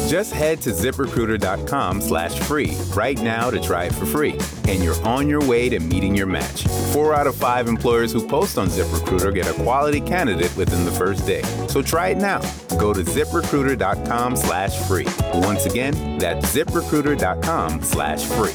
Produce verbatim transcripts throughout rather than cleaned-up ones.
Just head to ZipRecruiter.com slash free right now to try it for free. And you're on your way to meeting your match. Four out of five employers who post on ZipRecruiter get a quality candidate within the first day. So try it now. Go to ZipRecruiter.com slash free. Once again, that's ZipRecruiter.com slash free.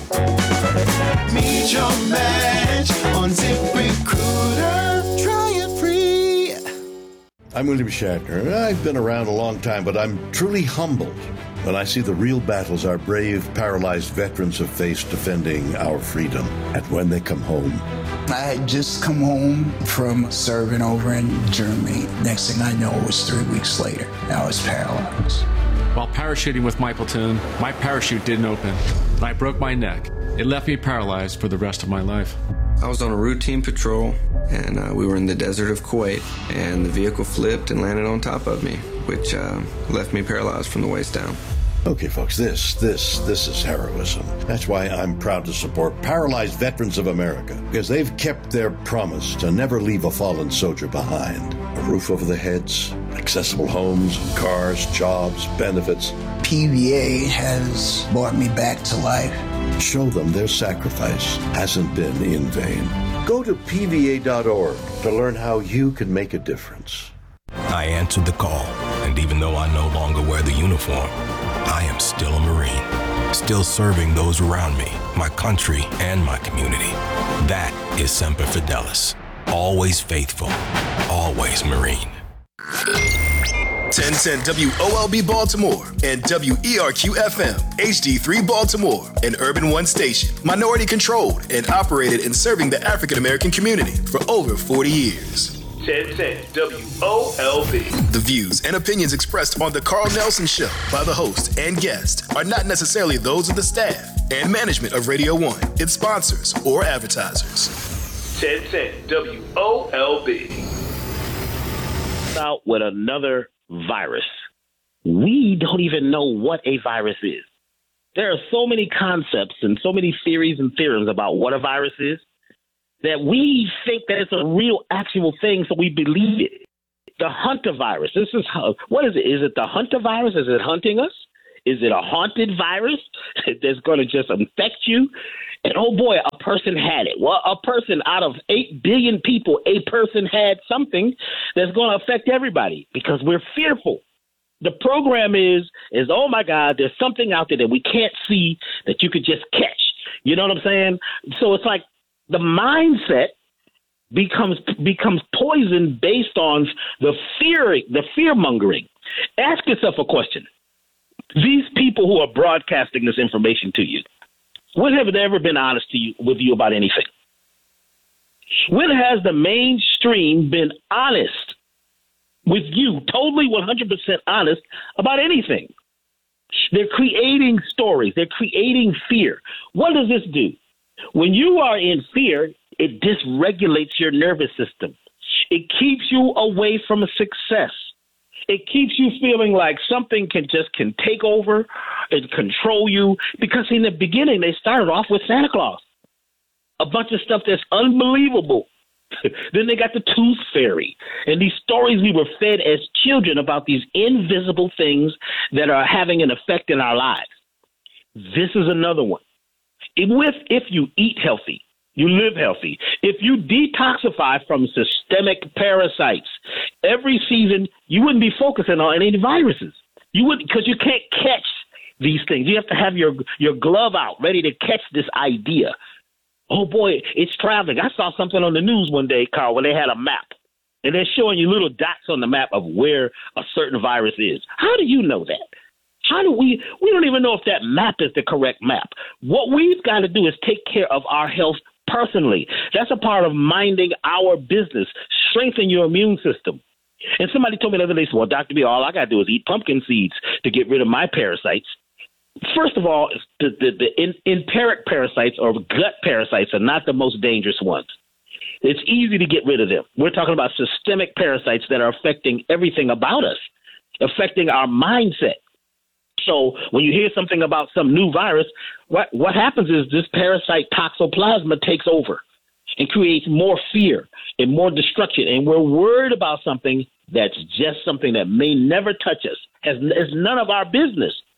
Meet your match on ZipRecruiter. Try it free. I'm William Shatner. I've been around a long time, but I'm truly humbled when I see the real battles our brave, paralyzed veterans have faced defending our freedom. And when they come home, I had just come home from serving over in Germany. Next thing I know, it was three weeks later. I was paralyzed. While parachuting with my platoon, my parachute didn't open, and I broke my neck. It left me paralyzed for the rest of my life. I was on a routine patrol, and uh, we were in the desert of Kuwait, and the vehicle flipped and landed on top of me, which uh, left me paralyzed from the waist down. Okay, folks, this, this, this is heroism. That's why I'm proud to support Paralyzed Veterans of America, because they've kept their promise to never leave a fallen soldier behind. A roof over their heads, accessible homes, cars, jobs, benefits. P V A has brought me back to life. Show them their sacrifice hasn't been in vain. Go to P V A dot org to learn how you can make a difference. I answered the call, and even though I no longer wear the uniform, I am still a Marine, still serving those around me, my country, and my community. That is Semper Fidelis. Always faithful, always Marine. ten ten W O L B Baltimore and W E R Q F M, H D three Baltimore, an Urban One station, minority controlled and operated in serving the African American community for over forty years. ten ten W O L B. The views and opinions expressed on The Carl Nelson Show by the host and guest are not necessarily those of the staff and management of Radio One, its sponsors, or advertisers. ten ten W O L B. Out with another virus. We don't even know what a virus is. There are so many concepts and so many theories and theorems about what a virus is that we think that it's a real, actual thing, so we believe it. The Hunter virus. This is how, what is it? Is it the Hunter virus? Is it hunting us? Is it a haunted virus that's going to just infect you? And oh boy, a person had it. Well, a person out of eight billion people, a person had something that's going to affect everybody because we're fearful. The program is, is, oh my God, there's something out there that we can't see that you could just catch. You know what I'm saying? So it's like the mindset becomes becomes poison based on the fear, the fear mongering. Ask yourself a question. These people who are broadcasting this information to you, when have they ever been honest to you with you about anything? When has the mainstream been honest with you, totally one hundred percent honest about anything? They're creating stories. They're creating fear. What does this do? When you are in fear, it dysregulates your nervous system. It keeps you away from success. It keeps you feeling like something can just can take over and control you, because in the beginning, they started off with Santa Claus, a bunch of stuff that's unbelievable. Then they got the Tooth Fairy and these stories we were fed as children about these invisible things that are having an effect in our lives. This is another one. If, with, if you eat healthy, you live healthy. If you detoxify from systemic parasites, every season you wouldn't be focusing on any viruses. You wouldn't, because you can't catch these things. You have to have your your glove out, ready to catch this idea. Oh boy, it's traveling. I saw something on the news one day, Carl, when they had a map, and they're showing you little dots on the map of where a certain virus is. How do you know that? How do we, we don't even know if that map is the correct map. What we've got to do is take care of our health personally. That's a part of minding our business. Strengthen your immune system. And somebody told me the other day, well, Doctor B, all I got to do is eat pumpkin seeds to get rid of my parasites. First of all, the, the, the in, enteric parasites or gut parasites are not the most dangerous ones. It's easy to get rid of them. We're talking about systemic parasites that are affecting everything about us, affecting our mindset. So when you hear something about some new virus, what, what happens is this parasite toxoplasma takes over and creates more fear and more destruction. And we're worried about something that's just something that may never touch us, has, is none of our business.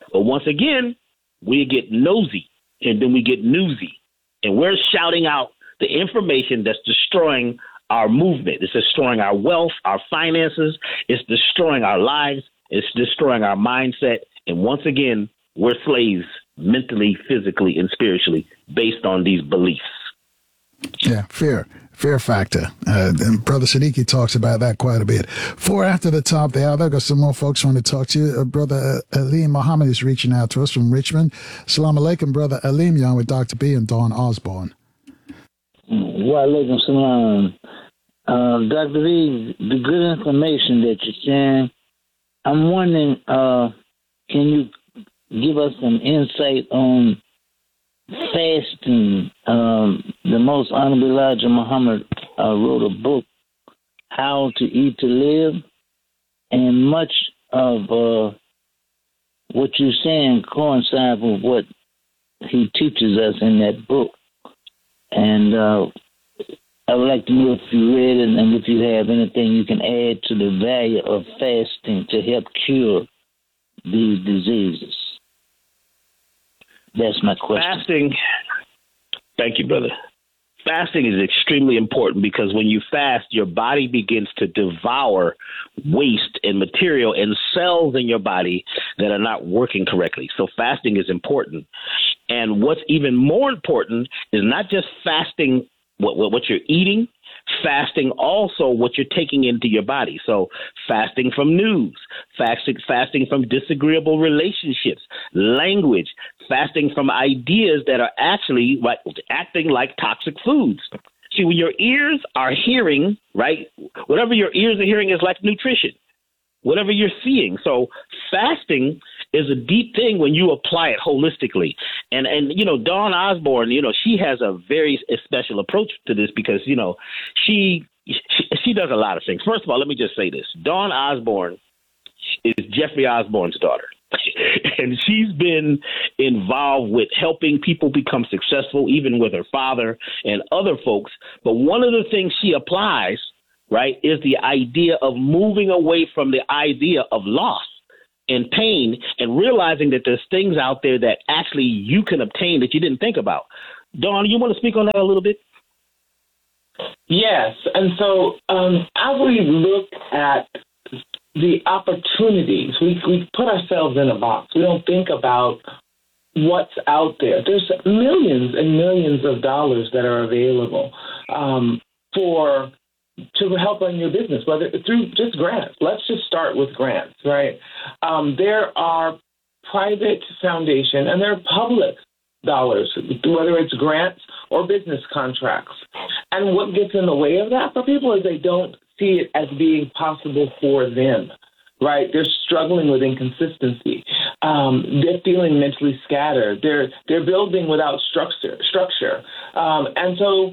But once again, we get nosy, and then we get newsy, and we're shouting out the information that's destroying our movement. It's destroying our wealth, our finances. It's destroying our lives. It's destroying our mindset. And once again, we're slaves mentally, physically, and spiritually based on these beliefs. Yeah, fear. Fear factor. Uh, and Brother Siddiqui talks about that quite a bit. Four after the top of the hour, got some more folks want to talk to you. Uh, Brother Aleem Muhammad is reaching out to us from Richmond. Assalamu alaikum, Brother Aleem. You're on with Doctor B and Dawn Osborne. Wa alaikum salam. Uh, Doctor B, the good information that you're sharing, I'm wondering, uh, can you give us some insight on fasting? Um, the Most Honorable Elijah Muhammad uh, wrote a book, How to Eat to Live, and much of uh, what you're saying coincides with what he teaches us in that book. And uh, I would like to know if you read it and if you have anything you can add to the value of fasting to help cure these diseases. That's my question. Fasting, thank you, brother. Fasting is extremely important because when you fast, your body begins to devour waste and material and cells in your body that are not working correctly. So fasting is important. And what's even more important is not just fasting what, what, what you're eating, fasting also what you're taking into your body. So fasting from news, fasting, fasting from disagreeable relationships, language, fasting from ideas that are actually like acting like toxic foods. See, when your ears are hearing, right, whatever your ears are hearing is like nutrition, whatever you're seeing. So fasting is a deep thing when you apply it holistically. And, and you know, Dawn Osborne, you know, she has a very special approach to this because, you know, she, she she does a lot of things. First of all, let me just say this. Dawn Osborne is Jeffrey Osborne's daughter. And she's been involved with helping people become successful, even with her father and other folks. But one of the things she applies, right, is the idea of moving away from the idea of loss and pain and realizing that there's things out there that actually you can obtain that you didn't think about. Dawn, you want to speak on that a little bit? Yes. And so um, as we look at the opportunities, we, we put ourselves in a box. We don't think about what's out there. There's millions and millions of dollars that are available um, for to help run your business, whether through just grants. Let's just start with grants, right? Um, there are private foundation and there are public dollars, whether it's grants or business contracts. And what gets in the way of that for people is they don't see it as being possible for them, right? They're struggling with inconsistency. Um, they're feeling mentally scattered. They're they're building without structure. Structure, um, and so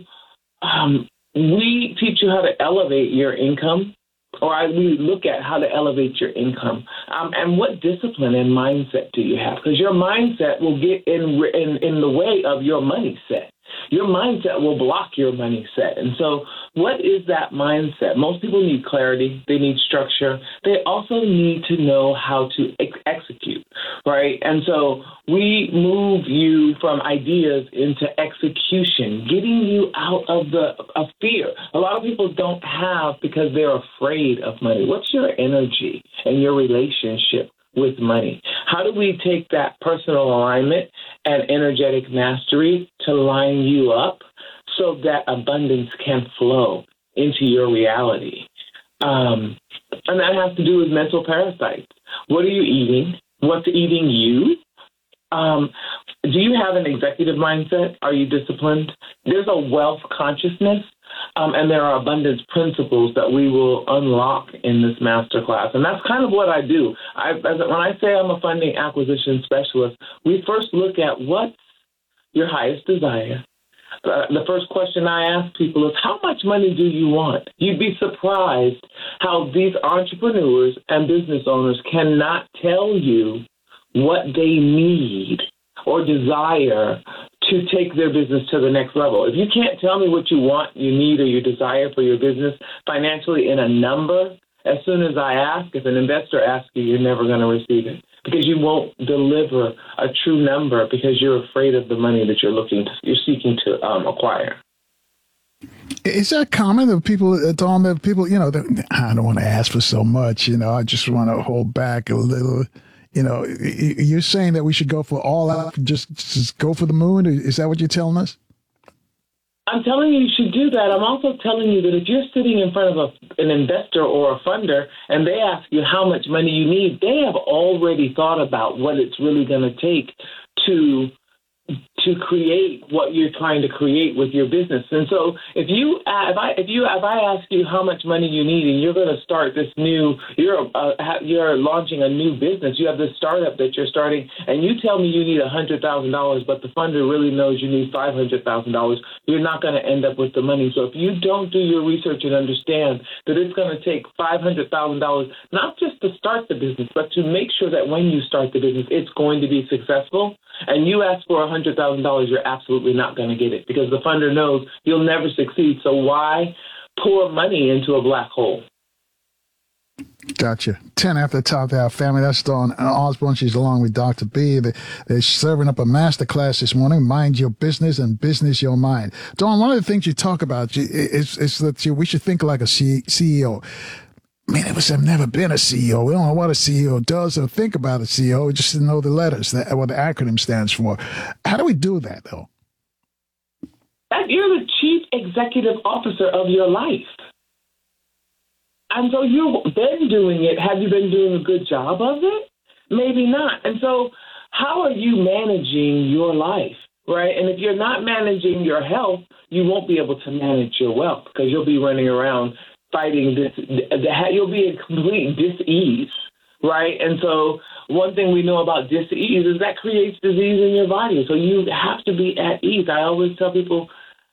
um, we teach you how to elevate your income, or I, we look at how to elevate your income, um, and what discipline and mindset do you have? Because your mindset will get in, in in the way of your money set. Your mindset will block your money set. And so what is that mindset? Most people need clarity. They need structure. They also need to know how to ex- execute, right? And so we move you from ideas into execution, getting you out of the of fear. A lot of people don't have because they're afraid of money. What's your energy and your relationship with money? How do we take that personal alignment and energetic mastery to line you up so that abundance can flow into your reality? Um, and that has to do with mental parasites. What are you eating? What's eating you? Um, do you have an executive mindset? Are you disciplined? There's a wealth consciousness. Um, and there are abundance principles that we will unlock in this masterclass. And that's kind of what I do. I, as, when I say I'm a funding acquisition specialist, we first look at what's your highest desire. Uh, the first question I ask people is, how much money do you want? You'd be surprised how these entrepreneurs and business owners cannot tell you what they need or desire to take their business to the next level. If you can't tell me what you want, you need, or you desire for your business financially in a number, as soon as I ask, if an investor asks you, you're never going to receive it. because you won't deliver a true number because you're afraid of the money that you're looking to, you're seeking to um, acquire. Is that common that people, Dawn, that people, you know, I don't want to ask for so much, you know, I just want to hold back a little, you know, you're saying that we should go for all out, just, just go for the moon? Is that what you're telling us? I'm telling you you should do that. I'm also telling you that if you're sitting in front of a, an investor or a funder and they ask you how much money you need, they have already thought about what it's really going to take to to create what you're trying to create with your business. And so if you if I if you if I ask you how much money you need and you're going to start this new you're uh, you're launching a new business, you have this startup that you're starting, and you tell me you need a hundred thousand dollars, but the funder really knows you need five hundred thousand dollars, you're not going to end up with the money. So if you don't do your research and understand that it's going to take five hundred thousand dollars, not just to start the business, but to make sure that when you start the business, it's going to be successful, and you ask for a hundred thousand dollars, you're absolutely not going to get it because the funder knows you'll never succeed. So why pour money into a black hole? Gotcha. ten after the top of our family. That's Dawn Osborne. She's along with Doctor B. They, they're serving up a master class this morning, Mind Your Business and Business Your Mind. Dawn, one of the things you talk about is, is that we should think like a C E O. Man, it was, I've never been a C E O. We don't know what a C E O does or think about a C E O. We just know the letters, that, what the acronym stands for. How do we do that, though? That you're the chief executive officer of your life. And so you've been doing it. Have you been doing a good job of it? Maybe not. And so how are you managing your life, right? And if you're not managing your health, you won't be able to manage your wealth because you'll be running around fighting this, you'll be in complete dis-ease, right? And so one thing we know about dis-ease is that creates disease in your body. So you have to be at ease. I always tell people,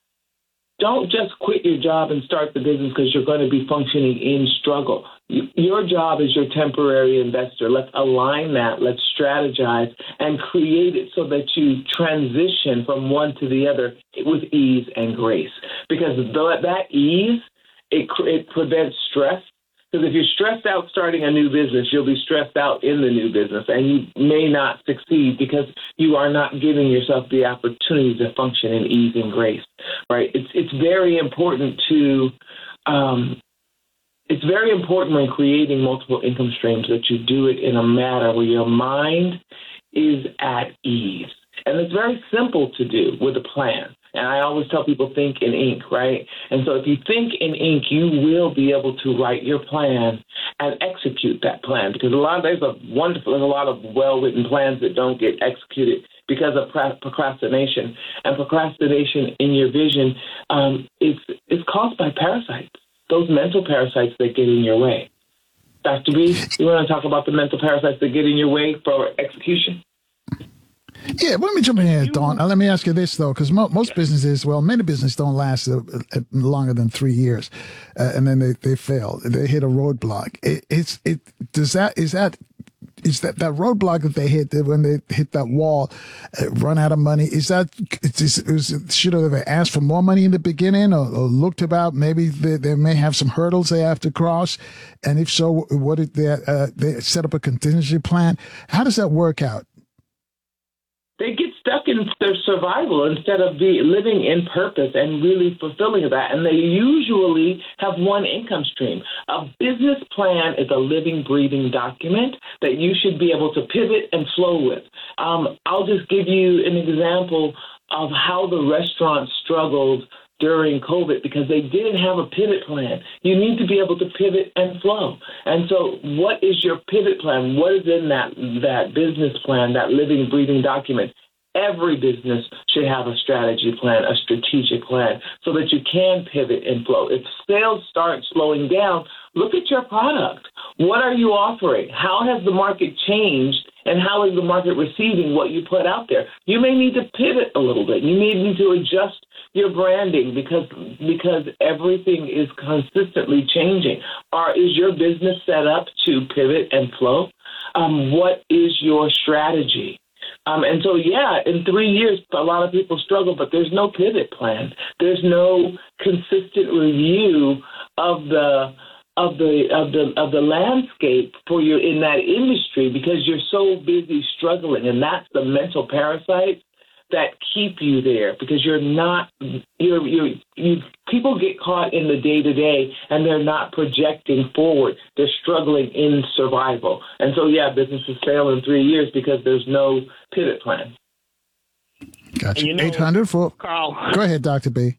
don't just quit your job and start the business because you're going to be functioning in struggle. Your job is your temporary investor. Let's align that. Let's strategize and create it so that you transition from one to the other with ease and grace. Because that ease, It, it prevents stress, because if you're stressed out starting a new business, you'll be stressed out in the new business, and you may not succeed because you are not giving yourself the opportunity to function in ease and grace, right? It's it's very important to, um, it's very important when creating multiple income streams that you do it in a manner where your mind is at ease. And it's very simple to do with a plan. And I always tell people, think in ink, right? And so if you think in ink, you will be able to write your plan and execute that plan. Because a lot of, there's a wonderful, there's a lot of well-written plans that don't get executed because of procrastination. And procrastination in your vision um, is, is caused by parasites, those mental parasites that get in your way. Doctor B, you want to talk about the mental parasites that get in your way for execution? Yeah, let me jump in here, Dawn. Let me ask you this, though, because mo- most businesses, well, many businesses don't last uh, longer than three years, uh, and then they, they fail. They hit a roadblock. It, it's it does that is that is that that roadblock that they hit when they hit that wall, uh, run out of money? Is that is, is, should have they asked for more money in the beginning, or, or looked about maybe they, they may have some hurdles they have to cross, and if so, what did they uh, they set up a contingency plan? How does that work out? They get stuck in their survival instead of be living in purpose and really fulfilling that. And they usually have one income stream. A business plan is a living, breathing document that you should be able to pivot and flow with. Um, I'll just give you an example of how the restaurant struggled during COVID because they didn't have a pivot plan. You need to be able to pivot and flow. And so what is your pivot plan? What is in that, that business plan, that living, breathing document? Every business should have a strategy plan, a strategic plan, so that you can pivot and flow. If sales start slowing down, look at your product. What are you offering? How has the market changed? And how is the market receiving what you put out there? You may need to pivot a little bit. You may need to adjust your branding because because everything is consistently changing. Or is your business set up to pivot and flow? Um, what is your strategy? Um, and so, yeah, in three years, a lot of people struggle, but there's no pivot plan. There's no consistent review of the of the of the of the landscape for you in that industry because you're so busy struggling, and that's the mental parasites that keep you there because you're not you're you you people get caught in the day to day and they're not projecting forward. They're struggling in survival, and so yeah, businesses fail in three years because there's no pivot plan. Gotcha. You know, eight hundred for Carl. Go ahead, Doctor B.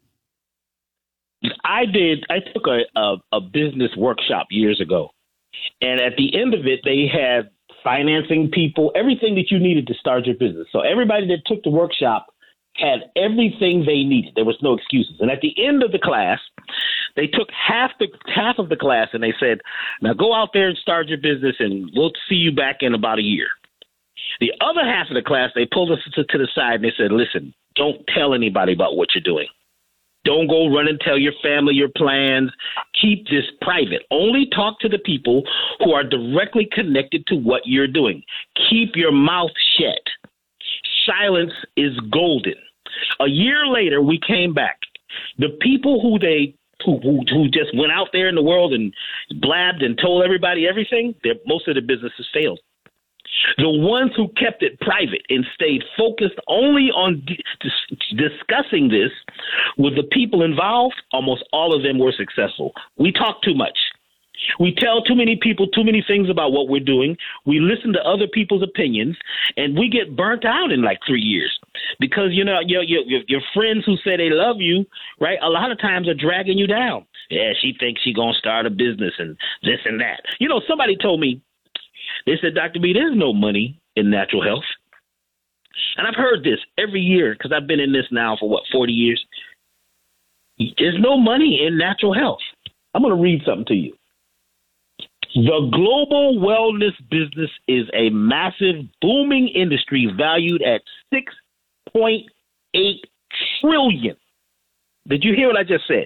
I did. I took a, a, a business workshop years ago, and at the end of it, they had financing people, everything that you needed to start your business. So everybody that took the workshop had everything they needed. There was no excuses. And at the end of the class, they took half the half of the class and they said, "Now go out there and start your business, and we'll see you back in about a year." The other half of the class, they pulled us to, to the side and they said, "Listen, don't tell anybody about what you're doing. Don't go run and tell your family your plans. Keep this private. Only talk to the people who are directly connected to what you're doing. Keep your mouth shut. Silence is golden." A year later, we came back. The people who they who, who, who just went out there in the world and blabbed and told everybody everything, most of the businesses failed. The ones who kept it private and stayed focused only on di- dis- discussing this with the people involved, almost all of them were successful. We talk too much. We tell too many people too many things about what we're doing. We listen to other people's opinions, and we get burnt out in like three years because, you know, your, your, your friends who say they love you, right, a lot of times are dragging you down. Yeah, she thinks she's going to start a business and this and that. You know, somebody told me, they said, "Doctor B, there's no money in natural health." And I've heard this every year because I've been in this now for, what, forty years. There's no money in natural health. I'm going to read something to you. The global wellness business is a massive, booming industry valued at six point eight trillion dollars. Did you hear what I just said?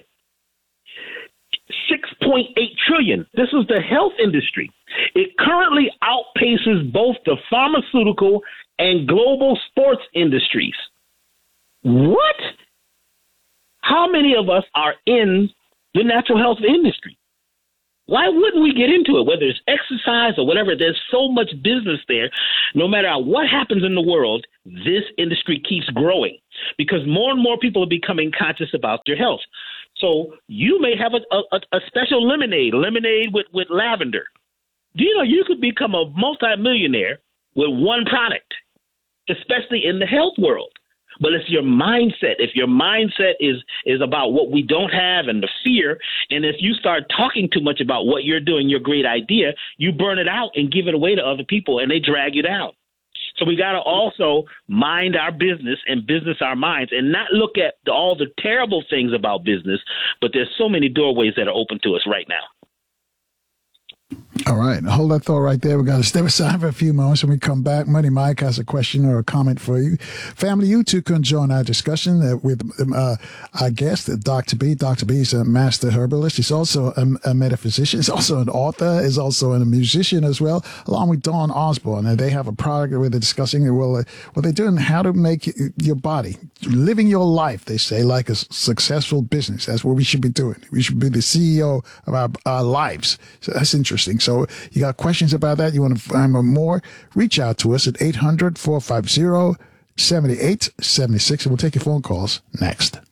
six point eight trillion dollars. This is the health industry. It currently outpaces both the pharmaceutical and global sports industries. What? How many of us are in the natural health industry? Why wouldn't we get into it? Whether it's exercise or whatever, there's so much business there. No matter what happens in the world, this industry keeps growing because more and more people are becoming conscious about their health. So you may have a, a, a special lemonade, lemonade with, with lavender. Do you know you could become a multimillionaire with one product, especially in the health world? But it's your mindset. If your mindset is is about what we don't have and the fear, and if you start talking too much about what you're doing, your great idea, you burn it out and give it away to other people, and they drag you down. So we got to also mind our business and business our minds and not look at the, all the terrible things about business, but there's so many doorways that are open to us right now. All right. Hold that thought right there. We got to step aside for a few moments. When we come back, Money Mike has a question or a comment for you. Family, you too can join our discussion uh, with uh, our guest, Doctor B. Doctor B is a master herbalist. He's also a, a metaphysician. He's also an author. He's also a musician as well, along with Dawn Osborne. And they have a product where they're discussing well, uh, what they're doing, how to make your body, living your life, they say, like a successful business. That's what we should be doing. We should be the C E O of our, our lives. So that's interesting. So you got questions about that? You want to find more? Reach out to us at eight hundred, four five zero, seven eight seven six, and we'll take your phone calls next.